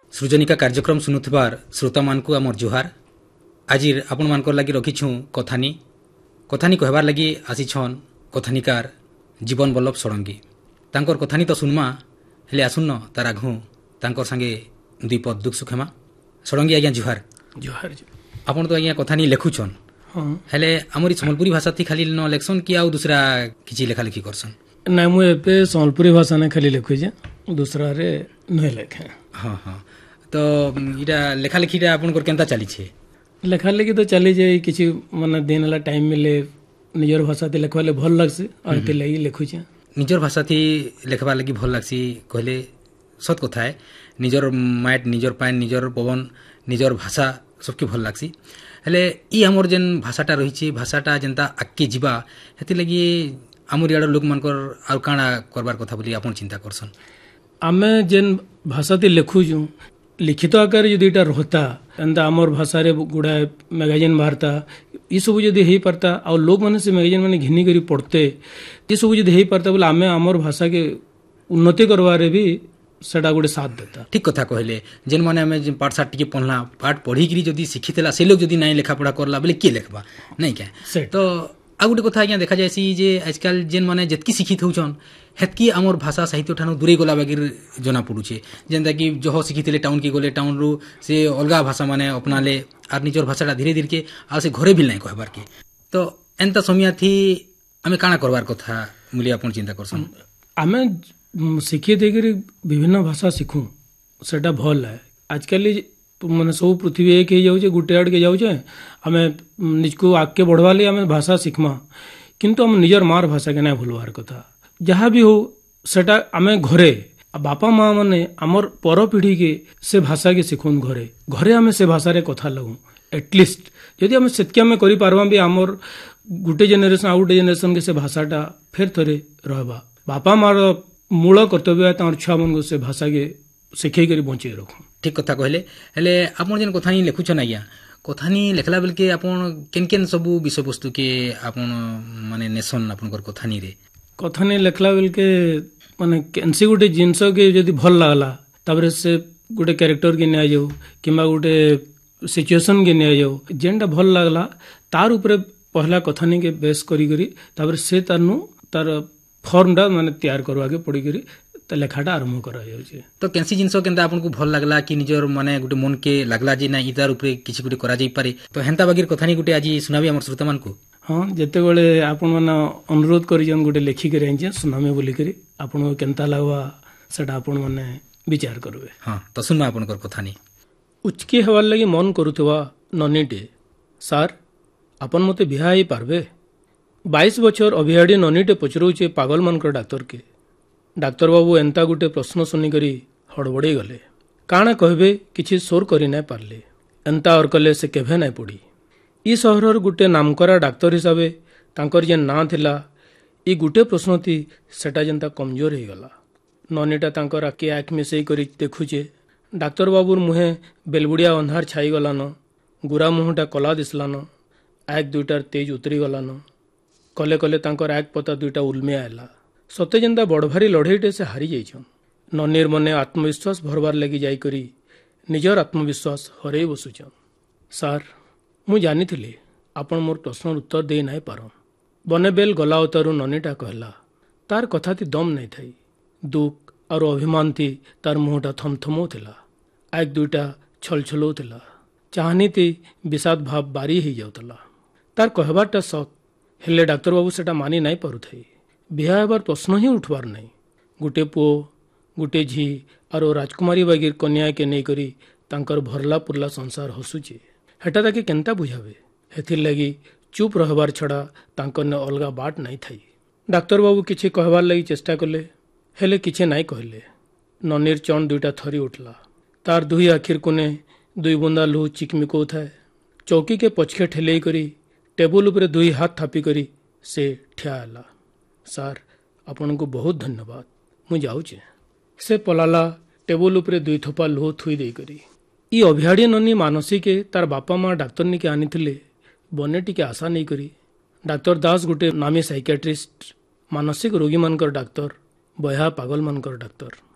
सृजनिका कार्यक्रम शुणुथिबार श्रोता मानकु आमर जुहार। आज आपण मानकर लगी रखिछु कथानी कथानी कहबार लगी आसीछन कथानिकार जीवन बल्लभ षडंगी। तांकर कथानी तो सुनमा हेले आसुन तार आघु तांकर संगे दुई पद दुख सुखेमा। षडंगी आज्ञा जुहार। जुहार आपण तो आज्ञा कथानी लेखुछन हेले आमरी सम्बलपुरी भाषा थी खाली न लेखसन कि आउ दूसरा किछि लेखा लेखी करसन? ना मु एपे सम्बलपुरी भाषा ने खाली लेखु जे दूसरा रे नै लेखे। हां हां तो इटा लेखा लेखीटा आपनकर केनता चली छे? लेखा लेखी तो चली जाए किछि माने दिन ला टाइम मिले निजर भाषा ते लेखवाले भल लागसी और ते लई लेखु जे। निजर भाषा थी लेखबा लगी भल लागसी कहले सत कथा है। निजर माइट निजर पाइन निजर पवन निजर भाषा सबके भल लागसी। हेले ई हमर जेन भाषाटा रहिछि भाषाटा जेंता आके जीवा हेति लगी हमर याडर लोक मानकर आ काना करबार कथा बोली आपन चिंता करसन। आमे जेन भाषा ते लेखु जु लिखित आकार यदि एटा रहता एंता हमर भाषा रे गुडा मैगजीन बाहरता ई सब यदि हेई परता आ लोग माने से मैगजीन माने घिनी करी पढ़ते ई सब यदि हेई परता बोले आमे हमर भाषा के उन्नति करवारे भी सेटा गुडे साथ देता। ठीक कथा कहले जेन माने हमें पाठ साठ टिके पढ़ला पाठ पढ़ी करी जदी सिखितेला से लोग जदी नाइ लेखा पढ़ा करला बोले के लेखबा नहीं क्या तो आ गुटे कथा आज्ञा देखा जायसी जे आजकल जेन माने जतकी शिक्षित होउछन हेतकी हमर भाषा साहित्य ठानु दूरे गला बागिर जना पडुछे। जेंता कि जह शिखितेले टाउन की गले टाउन रु से अलगा भाषा माने अपनाले आर निजर भाषाटा धीरे धीरे के आ से घरे भी नहीं कहबार के तो एंता समिया थी आमे काना करबार कथा मुली आपन चिंता करसन? आमे शिखी देकरी विभिन्न भाषा शिखु सेटा भल है। आजकल माने सब पृथ्वी एक ही जाउछे गुटे आड़ के जाउछे आमे निजको आगे बढ़वा ले आमे भाषा शिखमा किंतु हम निजर मार भाषा के ना भूलवार कथा जहाँ भी हो सेटा आमे घरे बापा माँ माने आमर पर पीढ़ी के से भाषा के शिखुन घरे घरे आमे से भाषा रे कथा लगू एटलिस्ट यदि आमे सेतके आमे करि पारबा भी आमर गुटे जेनेरेशन आ गुटे जेनेरेशन के से भाषाटा फेर थरे रहबा। बापा मार मूल कर्तव्य तार छुआ मन को से भाषा के शिखै करी बंचे रखू। ठीक कथा कहले हेले आपन जेन कथानी लेखुछन आज्ञा कथानी लेखला बेल के आपन केन केन सबु विषय वस्तु के आपन माने नेसन आपनकर कथानी रे कथानी लेखला बेल के माने केनसी गुटे जिंस के जदी भल लागला तबरे से गुटे कैरेक्टर के नै जाऊ किबा गुटे सिचुएशन के नै जाऊ जेनटा भल लागला तार ऊपर पहला कथानी के बेस करी करी तबरे से तारनु तार फॉर्मटा माने तैयार करवा के पड़ी करी त लेखाटा आरंभ करा जाउछे। तो केनसी जिंस केनता आपन को भल लागला कि निजर माने गुटे मन के लागला जे ना इतार ऊपर किछि गुटे करा जाई पारे तो हेंता बागिर कथानी गुटे आज सुनाबी हमर श्रोता मान को। हां जेते बेले आपन माने अनुरोध करि जन गुटे लेखि के रेंजे सुनामे बोली करी आपन को केनता लागवा सेटा आपन माने विचार करबे। हां तो सुनमा आपन कर कथानी। उचकी हवार लगी मन करूथवा ननीटे सर आपन मते बिहा ही पारबे 22 बछर अभियाडी ननीटे पचरौचे पागल मनकर डाक्टर के। डाक्टर बाबू एंता गुटे प्रश्न सुनी करी हड़बड़े गले काना कहबे किछि सोर करी नै पारले एंता और कले से केभे नै पड़ी। ई सहरर गुटे नामकरा डाक्टर हिसाबे तांकर जेन ना थिला ई गुटे प्रश्न थी सेटा जेंता कमजोर हे गला। ननीटा तांकर आके आँख मिसई करी देखुचे डाक्टर बाबूर मुहे बेलबुड़िया अंधार छाई गलान गुरा मुहटा कला दिसलान आँख दुईटार तेज उतरी गलान कले कले तांकर आँख पता दुईटा उलमिया आला सते जेंता बड़भारी लड़ेईटे से हारी जाइछन। ननीर मने आत्मविश्वास भरबार लगी जाई करी निजर आत्मविश्वास हरई बसुछन। सार मु जानिथिली आपण मोर प्रश्न उत्तर दे नाई पारन बने बेल गला उतारू ननीटा कहला तार कथा ती दम नहीं थाई दुख और अभिमान थी तार मुहटा थमथमो थिला आँख दुईटा छलछलो थिला चाहनी थी विषाद भाव बारी ही जाउतला तार कहबारटा सत हेले डाक्टर बाबू सेटा मानी नाई पारुथाई बिहा हेबार प्रश्न ही उठबार नहीं। गुटे पुओ गुटे झी और राजकुमारी बागिर कन्या के नहीं करी तांकर भरला पुरला संसार हसुचे हेटा ताके केनता बुझावे हेथिर लगी चुप रहबार छड़ा तांकर ने अलगा बाट नहीं थाई। डाक्टर बाबू किछि कहबार लगी चेष्टा कले हेले किछि नाई कहले। ननीर चण दुईटा थरी उठला तार दुई आखिर कोने दुई बुंदा लुह चिकमिको थाए चौकी के पछके ठेलेई करी टेबुल उपरे दुई हाथ थापी करी से ठिया आला। सार आपन को बहुत धन्यवाद मु जाउचे से पलाला टेबुल उपरे दुई थोपा लुह थुई देई करी। ई अभियाड़ी ननी मानसी के तार बापा माँ डाक्तर के आनीथिले बने टिके आशा नहीं करी। डाक्तर दास गुटे नामी साइकियाट्रिस्ट मानसिक रोगी मानकर डाक्तर बया पागल मानकर डाक्तर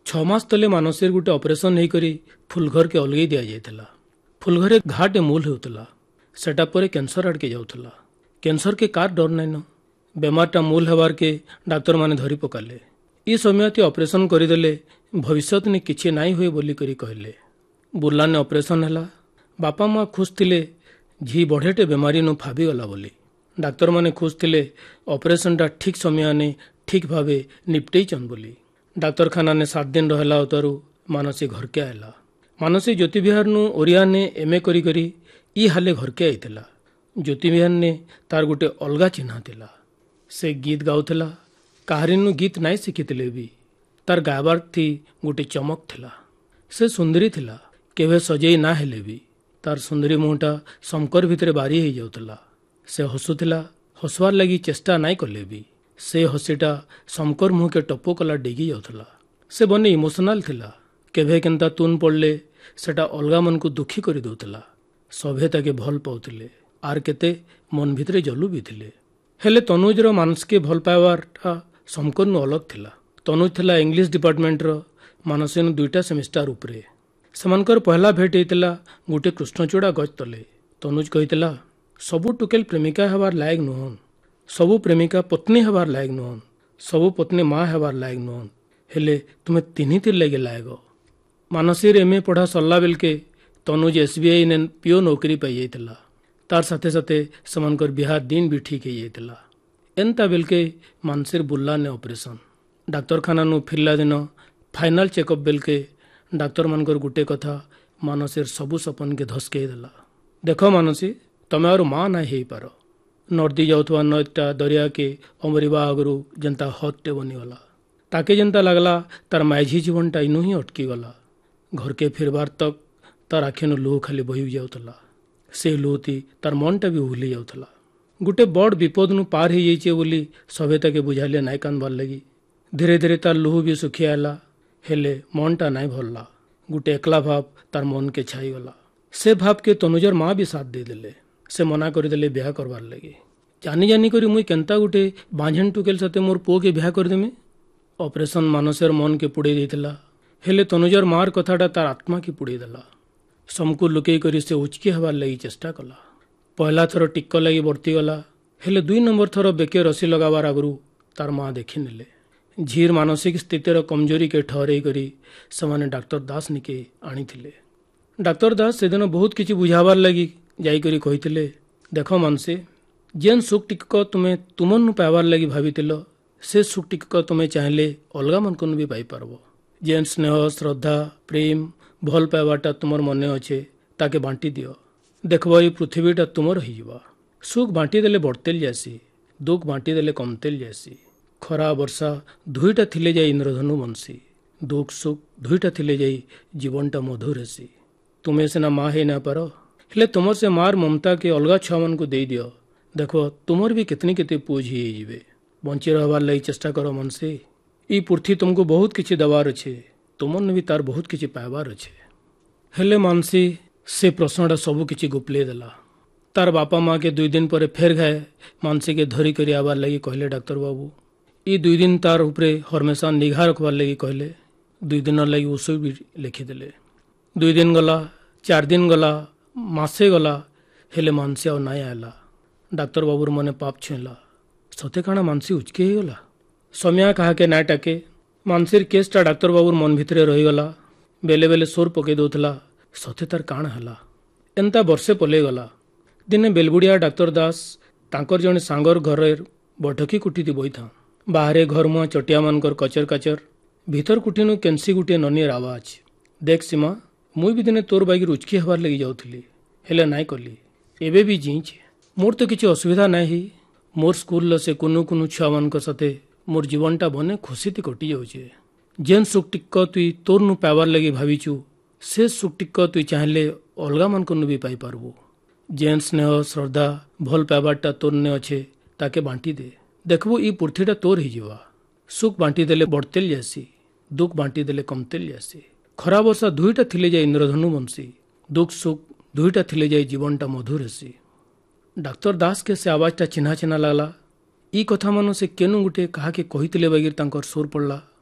6 ମାସ ତଲେ ମାନସୀର ଗୋଟେ ଅପରେସନ ହେଇକରି ଫୁଲଘରକେ ଅଲଗେଇ ଦିଆଯାଇଥିଲା। ଫୁଲଘରେ ଘାଟେ ମୂଲ ହେଉଥିଲା, ସେଟା ପରେ କ୍ୟାନ୍ସର ଆଡ଼କେ ଯାଉଥିଲା। କ୍ୟାନ୍ସରକେ କାର ଡର ନାଇଁନ, ବେମାରଟା ମୂଲ ହେବାରକେ ଡାକ୍ତରମାନେ ଧରି ପକାଲେ। ଇ ସମୟତି ଅପରେସନ କରିଦେଲେ ଭବିଷ୍ୟତନେ କିଛି ନାଇଁ ହୁଏ ବୋଲିକରି କହିଲେ। ବୁର୍ଲାନେ ଅପରେସନ ହେଲା। ବାପା ମା ଖୁସ୍ ଥିଲେ ଝି ବଢ଼େଟେ ବେମାରୀନୁ ଭାବିଗଲା ବୋଲି। ଡାକ୍ତରମାନେ ଖୁସ୍ ଥିଲେ ଅପରେସନଟା ଠିକ୍ ସମୟାନେ ଠିକ୍ ଭାବେ ନିପଟେଇଛନ୍ ବୋଲି। ଡାକ୍ତରଖାନାନେ 7 ଦିନ ରହେଲା ଉତାରୁ ମାନସୀ ଘରକେ ଆଇଲା। ମାନସୀ ଜ୍ୟୋତିବିହାରନୁ ଓରିଆନେ MA କରି କରି ଇ ହାଲେ ଘରକେ ଆଇଥିଲା। ଜ୍ୟୋତିବିହାରନେ ତାର ଗୋଟେ ଅଲଗା ଚିହ୍ନା ଥିଲା। ସେ ଗୀତ ଗାଉଥିଲା, କାହାରିନୁ ଗୀତ ନାଇଁ ଶିଖିଥିଲେ ବି ତାର ଗାଇବାର ଥି ଗୋଟେ ଚମକ ଥିଲା। ସେ ସୁନ୍ଦରୀ ଥିଲା, କେବେ ସଜେଇ ନା ହେଲେ ବି ତାର ସୁନ୍ଦରୀ ମୁହଁଟା ଶଙ୍କର ଭିତରେ ବାରି ହେଇଯାଉଥିଲା। ସେ ହସୁଥିଲା, ହସବାର ଲାଗି ଚେଷ୍ଟା ନାଇଁ କଲେ ବି ସେ ହସିଟା ଶଙ୍କର ମୁହଁକେ ଟପ କଲା ଡେଗି ଯାଉଥିଲା। ସେ ବନେ ଇମୋସନାଲ ଥିଲା, କେବେ କେନ୍ତା ତୁନ ପଡ଼ଲେ ସେଟା ଅଲଗା ମନକୁ ଦୁଃଖୀ କରି ଦଉଥିଲା। ସଭେ ତାକେ ଭଲ ପାଉଥିଲେ, ଆର୍ କେତେ ମନ ଭିତରେ ଜଲୁ ବି ଥିଲେ। ହେଲେ ତନୁଜର ମାନସକେ ଭଲ ପାଇବାରଟା ଶଙ୍କରନୁ ଅଲଗ ଥିଲା। ତନୁଜ ଥିଲା ଇଂଲିଶ ଡିପାର୍ଟମେଣ୍ଟର, ମାନସୀନୁ 2ଟା ସେମିଷ୍ଟାର ଉପରେ। ସେମାନଙ୍କର ପହଲା ଭେଟ ହେଇଥିଲା ଗୋଟେ କୃଷ୍ଣଚୂଡ଼ା ଗଛ ତଲେ। ତନୁଜ କହିଥିଲା, ସବୁ ଟୁକେଲ ପ୍ରେମିକା ହେବାର ଲାୟକ ନୁହନ୍, ସବୁ ପ୍ରେମିକା ପତ୍ନୀ ହେବାର ଲାୟକ ନୁହନ୍, ସବୁ ପତ୍ନୀ ମା ହେବାର ଲାୟକ ନୁହନ୍, ହେଲେ ତୁମେ ତିନିଥିର ଲାଗି ଲାୟକ। ମାନସୀର MA ପଢ଼ା ସରିଲା ବେଲକେ ତନୁଜ SBI ନେ ପିଓ ନୌକରୀ ପାଇଯାଇଥିଲା। ତାର ସାଥେ ସାଥେ ସେମାନଙ୍କର ବିହା ଦିନ ବି ଠିକ୍ ହେଇଯାଇଥିଲା। ଏନ୍ତା ବେଲକେ ମାନସୀର ବୁର୍ଲାନେ ଅପରେସନ। ଡାକ୍ତରଖାନାନୁ ଫିରଲା ଦିନ ଫାଇନାଲ ଚେକଅପ୍ ବେଲକେ ଡାକ୍ତରମାନଙ୍କର ଗୋଟେ କଥା ମାନସୀର ସବୁ ସପନକେ ଧସକେଇ ଦେଲା। ଦେଖ ମାନସୀ, ତମେ ଆରୁ ମା ନାଇଁ ହେଇପାର। ନର୍ଦି ଯାଉଥିବା ନଈଟା ଦରିଆକେ ଅମରିବା ଆଗରୁ ଯେନ୍ତା ହଦଟେ ବନିଗଲା। ତାକେ ଯେନ୍ତା ଲାଗଲା ତାର ମାଇଝି ଜୀବନଟା ଇନୁ ହିଁ ଅଟକିଗଲା। ଘରକେ ଫିରବାର ତକ ତାର ଆଖିନୁ ଲୁହ ଖାଲି ବହି ଯାଉଥିଲା। ସେ ଲୁହତି ତାର ମନଟା ବି ଉହଲି ଯାଉଥିଲା। ଗୋଟେ ବଡ଼ ବିପଦନୁ ପାର ହେଇଯାଇଛେ ବୋଲି ସଭେ ତାକେ ବୁଝାଇଲେ ନାଇଁ କାନ୍ଦବାର ଲାଗି। ଧୀରେ ଧୀରେ ତାର ଲୁହ ବି ଶୁଖି ଆଇଲା, ହେଲେ ମନଟା ନାଇଁ ଭରଲା। ଗୋଟେ ଏକଲା ଭାବ ତାର ମନକେ ଛାଇଗଲା। ସେ ଭାବକେ ତନୁଜର ମା ବି ସାଥ ଦେଇଦେଲେ। ସେ ମନା କରିଦେଲେ ବିହା କରବାର ଲାଗି। ଜାନି ଜାନି କରି ମୁଇଁ କେନ୍ତା ଗୋଟେ ବାଁଝେନ ଟୁକେଲ ସାଥେ ମୋର ପୁଅକେ ବିହା କରିଦେମି। ଅପରେସନ ମାନସୀର ମନକେ ପୁଡ଼େଇ ଦେଇଥିଲା, ହେଲେ ତନୁଜର ମାର କଥାଟା ତାର ଆତ୍ମାକେ ପୁଡ଼େଇ ଦେଲା। ସମକୁ ଲୁକେଇ କରି ସେ ଉଚକି ହେବାର ଲାଗି ଚେଷ୍ଟା କଲା। ପହଲା ଥର ଟିକ ଲାଗି ବର୍ତ୍ତିଗଲା, ହେଲେ 2 ନମ୍ବର ଥର ବେକେ ରସି ଲଗାବାର ଆଗରୁ ତାର ମା ଦେଖିନେଲେ। ଝିର ମାନସିକ ସ୍ଥିତିର କମଜୋରିକେ ଠହରେଇ କରି ସେମାନେ ଡାକ୍ତର ଦାସ ନିକେ ଆଣିଥିଲେ। ଡାକ୍ତର ଦାସ ସେଦିନ ବହୁତ କିଛି ବୁଝାବାର ଲାଗି ଯାଇକରି କହିଥିଲେ, ଦେଖ ମାନସୀ, ଯେନ୍ ସୁଖ ଟିକକ ତୁମେ ତୁମନୁ ପାଇବାର ଲାଗି ଭାବିଥିଲ, ସେ ସୁଖ ଟିକକ ତୁମେ ଚାହିଁଲେ ଅଲଗା ମାନକନୁ ବି ପାଇପାରବ। ଯେନ୍ ସ୍ନେହ, ଶ୍ରଦ୍ଧା, ପ୍ରେମ, ଭଲ ପାଇବାଟା ତୁମର ମନେ ଅଛେ, ତାକେ ବାଣ୍ଟି ଦିଅ। ଦେଖବ ଏଇ ପୃଥିବୀଟା ତୁମର ହେଇଯିବା। ସୁଖ ବାଣ୍ଟି ଦେଲେ ବଢ଼ତେଲ ଯାସି, ଦୁଃଖ ବାଣ୍ଟି ଦେଲେ କମତେଲ ଯାସି। ଖରା ବର୍ଷା ଦୁଇଟା ଥିଲେ ଯାଇ ଇନ୍ଦ୍ରଧନୁ ବନସି, ଦୁଃଖ ସୁଖ ଦୁଇଟା ଥିଲେ ଯାଇ ଜୀବନଟା ମଧୁର ହେସି। ତୁମେ ସିନା ମା ହେଇ ନାଇଁ ପାର, ହେଲେ ତୁମର ସେ ମାର ମମତାକେ ଅଲଗା ଛୁଆମାନଙ୍କୁ ଦେଇଦିଅ। ଦେଖ ତୁମର ବି କେତନି କେତେ ପୁଅ ଝି ହେଇଯିବେ। ବଞ୍ଚି ରହିବାର ଲାଗି ଚେଷ୍ଟା କର ମାନସୀ। ଇ ପୃଥ୍ୱୀ ତୁମକୁ ବହୁତ କିଛି ଦେବାର ଅଛେ, ତୁମର ବି ତାର ବହୁତ କିଛି ପାଇବାର ଅଛେ। ହେଲେ ମାନସୀ ସେ ପ୍ରଶ୍ନଟା ସବୁ କିଛି ଗୁପଲେଇ ଦେଲା। ତାର ବାପା ମାକେ 2 ଦିନ ପରେ ଫେର ଘାଏ ମାନସୀକେ ଧରି କରି ଆବାର ଲାଗି କହିଲେ ଡାକ୍ତର ବାବୁ। ଇ 2 ଦିନ ତାର ଉପରେ ହରମେଶା ନିଘା ରଖବାର ଲାଗି କହିଲେ। 2 ଦିନର ଲାଗି ଔଷଧ ବି ଲେଖିଦେଲେ। 2 ଦିନ ଗଲା, 4 ଦିନ ଗଲା, ମାସେ ଗଲା, ହେଲେ ମାନସୀ ଆଉ ନାଇଁ ଆଇଲା। ଡାକ୍ତର ବାବୁର ମନେ ପାପ ଛୁଇଁଲା। ସତେ କାଣା ମାନସୀ ଉଚକି ହେଇଗଲା? ସମୟା କାହାକେ ନାଇଁ ଡାକେ। ମାନସୀର କେସଟା ଡାକ୍ତର ବାବୁର ମନ ଭିତରେ ରହିଗଲା। ବେଲେ ବେଲେ ସୋର ପକେଇ ଦଉଥିଲା, ସତେ ତାର କାଣା ହେଲା। ଏନ୍ତା ବର୍ଷେ ପଲେଇଗଲା। ଦିନେ ବେଲବୁଡ଼ିଆ ଡାକ୍ତର ଦାସ ତାଙ୍କର ଜଣେ ସାଙ୍ଗର ଘରେ ବୈଠକି କୁଟିତି ବଇଥାନ୍। ବାହାରେ ଘରମୁହାଁ ଚଟିଆମାନଙ୍କର କଚର କାଚର, ଭିତର କୁଟିନୁ କେନ୍ସି ଗୋଟିଏ ନନିର ଆୱାଜ। ଦେଖ ସୀମା, ମୁଇଁ ବି ଦିନେ ତୋର ବାଗିର ଉଚକି ହେବାର ଲାଗି ଯାଉଥିଲି, ହେଲେ ନାଇଁ କଲି। ଏବେ ବି ଜିଇଁଛେ। ମୋର ତ କିଛି ଅସୁବିଧା ନାଇଁ ହେଇ। ମୋର ସ୍କୁଲର ସେ କୁନୁ କୁନୁ ଛୁଆମାନଙ୍କ ସାଥେ ମୋର ଜୀବନଟା ବନେ ଖୁସିତି କଟି ଯାଉଛେ। ଯେନ୍ ସୁଖ ଟିକ ତୁଇ ତୋରନୁ ପାଇବାର ଲାଗି ଭାବିଛୁ, ସେ ସୁଖ ଟିକ ତୁଇ ଚାହିଁଲେ ଅଲଗା ମାନକନୁ ବି ପାଇପାରବୁ। ଯେନ୍ ସ୍ନେହ, ଶ୍ରଦ୍ଧା, ଭଲ ପାଇବାରଟା ତୋରନେ ଅଛେ, ତାକେ ବାଣ୍ଟି ଦେ। ଦେଖବୁ ଇ ପୃଥ୍ୱୀଟା ତୋର ହେଇଯିବା। ସୁଖ ବାଣ୍ଟି ଦେଲେ ବଢ଼ତେଲ ଯାସି, ଦୁଃଖ ବାଣ୍ଟି ଦେଲେ କମତେଲ ଯାସି। ଖରା ବର୍ଷା ଦୁଇଟା ଥିଲେ ଯାଇ ଇନ୍ଦ୍ରଧନୁ ବନସି, ଦୁଃଖ ସୁଖ ଦୁଇଟା ଥିଲେ ଯାଇ ଜୀବନଟା ମଧୁର ହେସି। ଡାକ୍ତର ଦାସକେ ସେ ଆୱାଜଟା ଚିହ୍ନା ଚିହ୍ନା ଲାଗଲା। ଇ କଥା ମାନ ସେ କେନୁ ଗୋଟେ କାହାକେ କହିଥିଲେ ବାଗିର ତାଙ୍କର ସୁର ପଡ଼ଲା।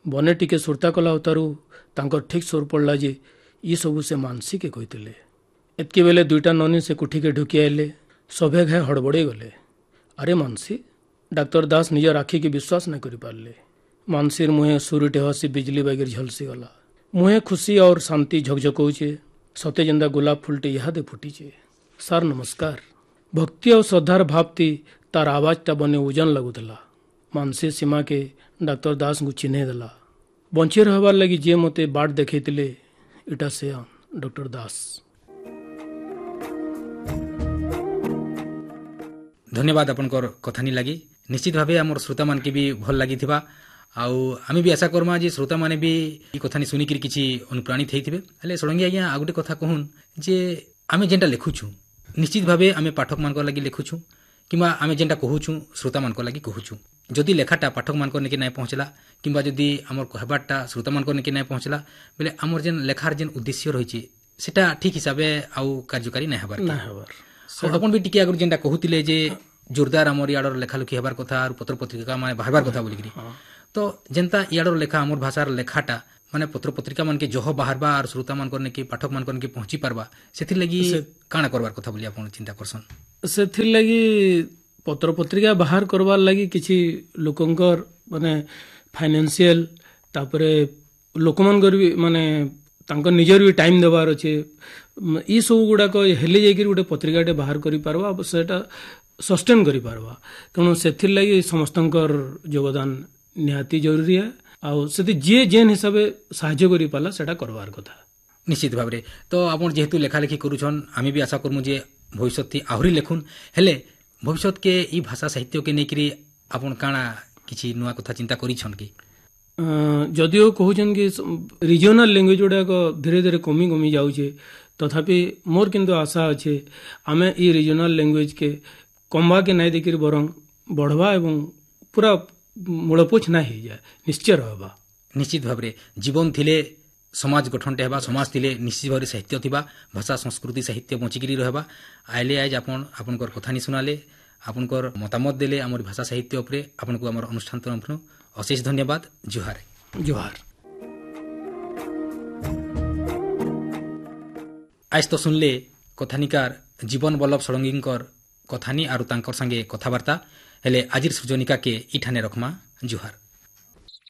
ବନେ ଟିକେ ସୁର୍ତା କଲା ଉତାରୁ ତାଙ୍କର ଠିକ୍ ସୋର ପଡ଼ିଲା ଯେ ଇ ସବୁ ସେ ମାନସିକେ କହିଥିଲେ। ଏତ୍କି ବେଲେ ଦୁଇଟା ନନୀ ସେ କୁଠିକେ ଢୁକି ଆଇଲେ। ସଭେ ଘାଏ ହଡ଼ବଡ଼େଇ ଗଲେ। ଆରେ ମାନସି, ଡାକ୍ତର ଦାସ ନିଜର ଆଖିକି ବିଶ୍ୱାସ ନାଇଁ କରିପାରିଲେ। ମାନସିର ମୁହେଁ ସୁରୁଟେ ହସି ବିଜଲି ବାଗିର ଝଲସି ଗଲା। ମୁହେଁ ଖୁସି और ଶାନ୍ତି ଝକଝକଉଛେ, ସତେ ଯେନ୍ତା ଗୋଲାପ ଫୁଲଟେ ଇହାଦେ ଫୁଟିଛେ। ସାର୍ ନମସ୍କାର। ଭକ୍ତି ଆଉ ଶ୍ରଦ୍ଧାର ଭାବତି ତାର ଆବାଜଟା ବନେ ଓଜନ ଲାଗୁଥିଲା। ମାନସି ସୀମାକେ ଡାକ୍ତର ଦାସଙ୍କୁ ଚିହ୍ନେଇ ଦେଲା। ବଞ୍ଚି ରହିବାର ଲାଗି ଯିଏ ମୋତେ ବାଟ ଦେଖେଇଥିଲେ ଏଇଟା ସେ ଡକ୍ଟର ଦାସ। ଧନ୍ୟବାଦ ଆପଣଙ୍କର କଥାନି ଲାଗି। ନିଶ୍ଚିତ ଭାବେ ଆମର ଶ୍ରୋତାମାନକେ ବି ଭଲ ଲାଗିଥିବା ଆଉ ଆମେ ବି ଆଶା କର୍ମା ଯେ ଶ୍ରୋତାମାନେ ବି ଏ କଥାନି ଶୁଣିକିରି କିଛି ଅନୁପ୍ରାଣିତ ହେଇଥିବେ। ହେଲେ ଷଡ଼ଙ୍ଗୀ ଆଜ୍ଞା ଆଉ ଗୋଟେ କଥା କହୁନ୍ ଯେ ଆମେ ଯେନ୍ଟା ଲେଖୁଛୁ ନିଶ୍ଚିତ ଭାବେ ଆମେ ପାଠକମାନଙ୍କର ଲାଗି ଲେଖୁଛୁ କିମ୍ବା ଆମେ ଯେନ୍ଟା କହୁଛୁ ଶ୍ରୋତାମାନଙ୍କର ଲାଗି କହୁଛୁ। ଯଦି ଲେଖାଟା ପାଠକମାନଙ୍କର ନିକେ ନାଇଁ ପହଞ୍ଚିଲା କିମ୍ବା ଯଦି ଆମର କହିବାରଟା ଶ୍ରୋତାମାନଙ୍କର ନିକେ ନାଇଁ ପହଞ୍ଚିଲା ବେଲେ ଆମର ଯେନ୍ ଲେଖାର ଯେନ୍ ଉଦ୍ଦେଶ୍ୟ ରହିଛି ସେଟା ଠିକ୍ ହିସାବେ ଆଉ କାର୍ଯ୍ୟକାରୀ ନାଇଁ ହେବାର। ଆପଣ ବି ଟିକେ ଆଗରୁ ଯେନ୍ଟା କହୁଥିଲେ ଯେ ଜୋରଦାର ଆମର ଇଆଡ଼ର ଲେଖାଲେଖି ହେବାର କଥା ଆଉ ପତ୍ର ପତ୍ରିକା ମାନେ ବାହାରବାର କଥା ବୋଲିକିରି, ତ ଯେନ୍ତା ଇଆଡ଼ର ଲେଖା ଆମର ଭାଷାର ଲେଖାଟା ମାନେ ପତ୍ର ପତ୍ରିକା ମାନକେ ଜହ ବାହାରବା ଆଉ ଶ୍ରୋତାମାନଙ୍କର ନିକେ ପାଠକମାନଙ୍କର ନିକେ ପହଞ୍ଚି ପାରବା ସେଥିର୍ଲାଗି କାଣା କରବାର କଥା ବୋଲି ଆପଣ ଚିନ୍ତା କରସନ୍? ସେଥିର୍ଲାଗି ପତ୍ର ପତ୍ରିକା ବାହାର କରବାର ଲାଗି କିଛି ଲୋକଙ୍କର ମାନେ ଫାଇନାନ୍ସିଆଲ ତାପରେ ଲୋକମାନଙ୍କର ବି ମାନେ ତାଙ୍କର ନିଜର ବି ଟାଇମ୍ ଦେବାର ଅଛେ। ଇ ସବୁ ଗୁଡ଼ାକ ହେଲେ ଯାଇକିରି ଗୋଟେ ପତ୍ରିକାଟେ ବାହାର କରିପାରବା ସେଟା ସଷ୍ଟେନ୍ କରିପାରବା। ତେଣୁ ସେଥିର୍ଲାଗି ସମସ୍ତଙ୍କର ଯୋଗଦାନ ନିହାତି ଜରୁରୀ ହେ ଆଉ ସେଠି ଯିଏ ଯେନ୍ ହିସାବେ ସାହାଯ୍ୟ କରିପାରିଲା ସେଟା କରବାର କଥା। ନିଶ୍ଚିତ ଭାବରେ। ତ ଆପଣ ଯେହେତୁ ଲେଖାଲେଖି କରୁଛନ୍ ଆମେ ବି ଆଶା କରମୁ ଯେ ଭବିଷ୍ୟତ ଆହୁରି ଲେଖୁନ୍। ହେଲେ ଭବିଷ୍ୟତକେ ଇ ଭାଷା ସାହିତ୍ୟକେ ନେଇକିରି ଆପଣ କାଣା କିଛି ନୂଆ କଥା ଚିନ୍ତା କରିଛନ୍ କି? ଯଦିଓ କହୁଛନ୍ କି ରିଜନାଲ ଲାଙ୍ଗୁଏଜ ଗୁଡ଼ାକ ଧୀରେ ଧୀରେ କମି କମି ଯାଉଛେ, ତଥାପି ମୋର କିନ୍ତୁ ଆଶା ଅଛେ ଆମେ ଇ ରିଜନାଲ ଲାଙ୍ଗୁଏଜକେ କମବାକେ ନାଇଁ ଦେଖିରି ବରଂ ବଢ଼ବା ଏବଂ ପୁରା ମୂଳପୋଛ ନାଇଁ ହେଇଯାଏ ନିଶ୍ଚୟ ରହିବା। ନିଶ୍ଚିତ ଭାବରେ ଜୀବନ ଥିଲେ ସମାଜ ଗଠନଟେ ହେବା, ସମାଜ ଥିଲେ ନିଶ୍ଚିତ ଭାବରେ ସାହିତ୍ୟ ଥିବା, ଭାଷା ସଂସ୍କୃତି ସାହିତ୍ୟ ବଞ୍ଚିକିରି ରହିବା। ଆଇଲେ ଆଜ ଆପଣଙ୍କର କଥା ନି ଶୁଣାଲେ, ଆପଣଙ୍କର ମତାମତ ଦେଲେ ଆମର ଭାଷା ସାହିତ୍ୟ ଉପରେ। ଆପଣଙ୍କୁ ଆମର ଅନୁଷ୍ଠାନ ତରଫରୁ ଅଶେଷ ଧନ୍ୟବାଦ। ଜୁହାର ଜୁହାର। ଆଜ ତ ଶୁଣିଲେ କଥାନିକାର ଜୀବନ ବଲ୍ଲଭ ଷଡ଼ଙ୍ଗୀଙ୍କର କଥାନି ଆରୁ ତାଙ୍କର ସାଙ୍ଗେ କଥାବାର୍ତ୍ତା। ହେଲେ ଆଜିର ସୃଜନିକାକେ ଇଠାନେ ରଖମା। ଜୁହାର।